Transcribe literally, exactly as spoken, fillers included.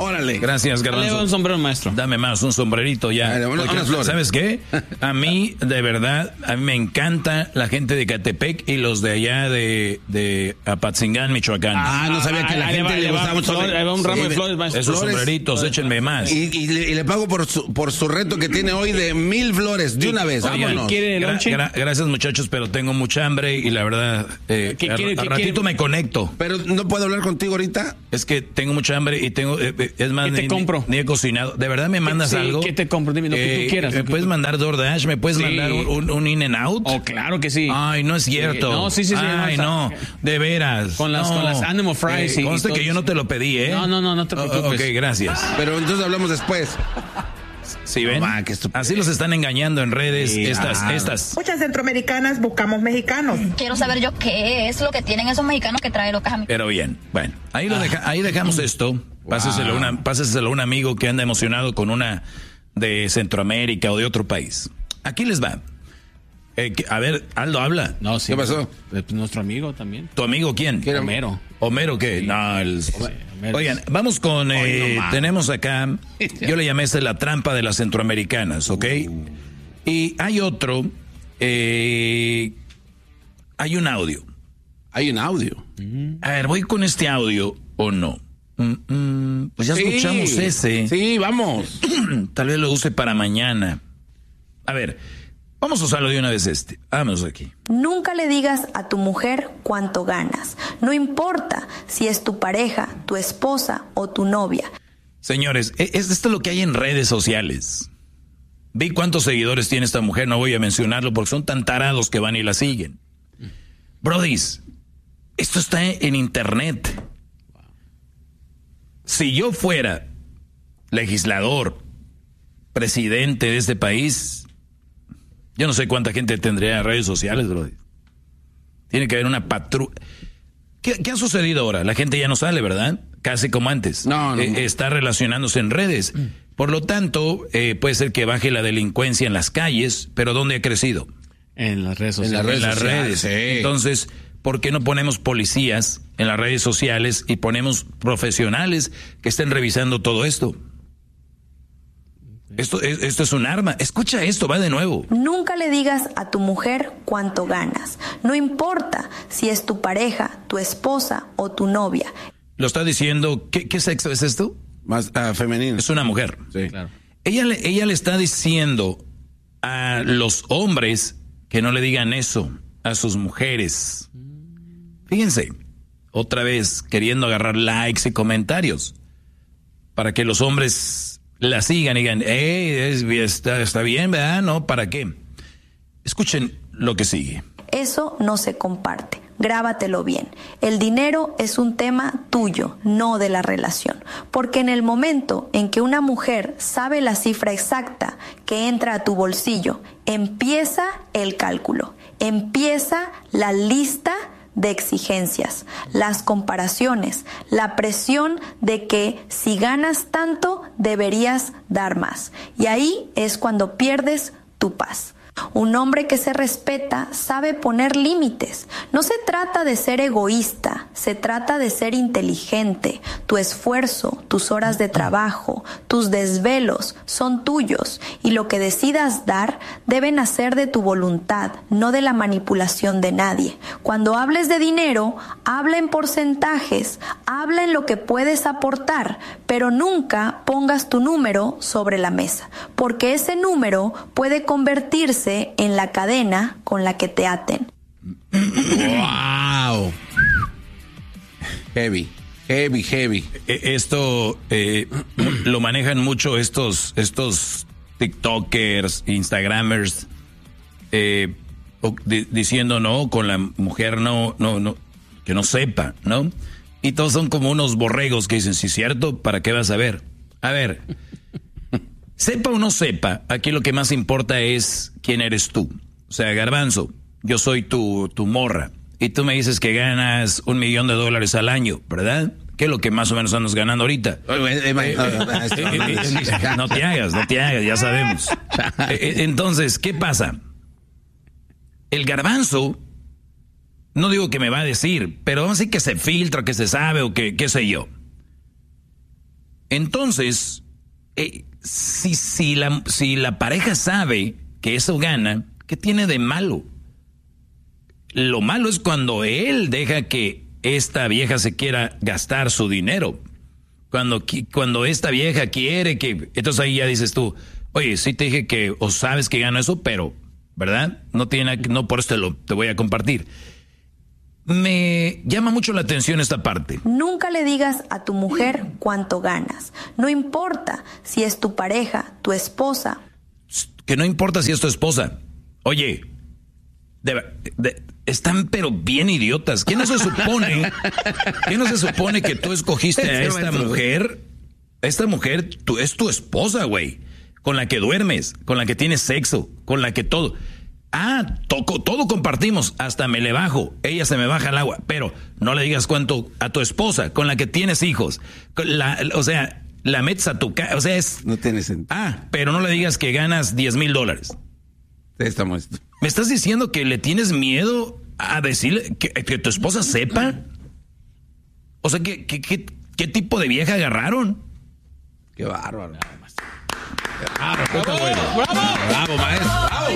Órale. Gracias, Garbanzo. Dale un sombrero, maestro. Dame más, un sombrerito ya. Dale, una, Porque, unas flores. ¿sabes qué? A mí, de verdad, a mí me encanta la gente de Catepec y los de allá de, de Apatzingán, Michoacán. Ah, no sabía que a la ahí gente va, le ahí va, gustaba mucho. flor- ahí va un ramo Sí, de flores, maestro. Esos flores. sombreritos, échenme más. Y, y le, y le pago por su, por su reto que tiene hoy de mil flores, de una vez. Oigan, Vámonos. ¿quiere gra- lonche? gra- gracias, muchachos, pero tengo mucha hambre y la verdad, eh, ¿Qué a- quiere- a qué ratito quiere? me conecto. Pero no puedo hablar contigo ahorita. Es que tengo mucha hambre y tengo, eh, eh, es más, ¿Qué te ni, compro? ni he cocinado. ¿De verdad me mandas Sí, algo? ¿qué te compro? Dime lo que tú quieras, ¿Me lo que puedes tú- mandar DoorDash? ¿Me puedes Sí. mandar un, un, un In-N-Out? Oh, claro que sí. Ay, no es cierto. Sí, no, sí, sí, sí, Ay, no, no, está- de veras. Con las- No. con las Animal Fries Eh, y conste todo que yo eso. no te lo pedí, ¿eh? No, no, no, no te Oh, preocupes. ok, gracias. Pero entonces hablamos después. ¿Sí ven? No, va, qué estupidez. Así los están engañando en redes Sí, estas, claro. estas. Muchas centroamericanas buscamos mexicanos. Quiero saber yo qué es lo que tienen esos mexicanos que traen locas a mi... Pero bien, bueno, ahí, lo deja, ahí dejamos esto. Páseselo, a una, páseselo a un amigo que anda emocionado con una de Centroamérica o de otro país. Aquí les va. Eh, que- a ver, Aldo, habla. No, sí. ¿Qué pasó? Eh, Nuestro amigo también. ¿Tu amigo quién? ¿Quién? Homero. ¿Homero qué? No, el... Homero. Oigan, vamos con... eh, Hoy no más. tenemos acá... Yo le llamé esta la trampa de las centroamericanas, ¿ok? Y hay otro... eh, hay un audio. Hay un audio. A ver, ¿voy con este audio o no? Mm, mm, pues ya escuchamos Sí. ese. Sí, vamos. Tal vez lo use para mañana. A ver, vamos a usarlo de una vez este. Vámonos aquí. Nunca le digas a tu mujer cuánto ganas. No importa si es tu pareja, tu esposa o tu novia. Señores, e- es esto es lo que hay en redes sociales. Vi cuántos seguidores tiene esta mujer, no voy a mencionarlo porque son tan tarados que van y la siguen. Brodis, esto está en internet. Si yo fuera legislador, presidente de este país, yo no sé cuánta gente tendría en redes sociales, Brodis. Tiene que haber una patrulla. ¿Qué, ¿Qué ha sucedido ahora? La gente ya no sale, ¿verdad? Casi como antes. No, no, Eh, no. está relacionándose en redes. Por lo tanto, eh, puede ser que baje la delincuencia en las calles, pero ¿dónde ha crecido? En las redes En sociales. las redes En las sociales, redes. sí. Entonces, ¿por qué no ponemos policías en las redes sociales y ponemos profesionales que estén revisando todo esto? Esto, es- esto es un arma. Escucha esto, va de nuevo. Nunca le digas a tu mujer cuánto ganas. No importa si es tu pareja, tu esposa o tu novia. Lo está diciendo, ¿qué, qué sexo es esto? Más ah, femenino. Es una mujer. Sí. Claro. Ella le, ella le está diciendo a los hombres que no le digan eso a sus mujeres. Fíjense, otra vez queriendo agarrar likes y comentarios para que los hombres la sigan y digan, hey, es- está, está bien, ¿verdad? No, ¿para qué? Escuchen lo que sigue. Eso no se comparte. Grábatelo bien. El dinero es un tema tuyo, no de la relación. Porque en el momento en que una mujer sabe la cifra exacta que entra a tu bolsillo, empieza el cálculo, empieza la lista de exigencias, las comparaciones, la presión de que si ganas tanto deberías dar más. Y ahí es cuando pierdes tu paz. Un hombre que se respeta sabe poner límites. No se trata de ser egoísta, se trata de ser inteligente. Tu esfuerzo, tus horas de trabajo, tus desvelos son tuyos y lo que decidas dar debe nacer de tu voluntad, no de la manipulación de nadie. Cuando hables de dinero, habla en porcentajes, habla en lo que puedes aportar, pero nunca pongas tu número sobre la mesa, porque ese número puede convertirse en la cadena con la que te aten. Wow. Heavy, heavy, heavy. Eh, Esto eh, lo manejan mucho estos, estos TikTokers, Instagramers, eh, o- di- diciendo no, con la mujer no, no, no, que no sepa, ¿no? Y todos son como unos borregos que dicen, sí, cierto, ¿para qué vas a ver? A ver, sepa o no sepa, aquí lo que más importa es quién eres tú. O sea, Garbanzo, yo soy tu, tu morra y tú me dices que ganas un millón de dólares al año, ¿verdad? ¿Qué es lo que más o menos andas ganando ahorita? No te hagas, no te hagas, ya sabemos. Eh, Entonces, ¿qué pasa? El Garbanzo, no digo que me va a decir, pero vamos a decir que se filtra, que se sabe o que qué sé yo. Entonces, eh, si, si, la, si la pareja sabe que eso gana, ¿qué tiene de malo? Lo malo es cuando él deja que esta vieja se quiera gastar su dinero. Cuando, cuando esta vieja quiere que... Entonces ahí ya dices tú, oye, sí te dije que... O sabes que gano eso, pero... ¿Verdad? No tiene, no por eso te lo te voy a compartir. Me llama mucho la atención esta parte. Nunca le digas a tu mujer cuánto ganas. No importa si es tu pareja, tu esposa. Que no importa si es tu esposa. Oye, de, de, están pero bien idiotas. ¿Qué no se supone? ¿Qué no se supone que tú escogiste a esta mujer? Esta mujer tú, es tu esposa, güey. Con la que duermes, con la que tienes sexo, con la que todo. Ah, toco, todo compartimos, hasta me le bajo, ella se me baja al agua, pero no le digas cuánto a tu esposa, con la que tienes hijos. La, o sea, la metes a tu casa, o sea, es... No tiene sentido. Ah, pero no le digas que ganas diez mil dólares. Estamos... ¿Me estás diciendo que le tienes miedo a decirle que, que tu esposa sepa? O sea, ¿qué, qué, qué, qué tipo de vieja agarraron? Qué bárbaro. ¡Bravo! ¡Bravo! Bravo, maestro. Bravo.